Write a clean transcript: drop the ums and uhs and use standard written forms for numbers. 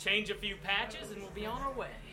change a few patches, and we'll be on our way.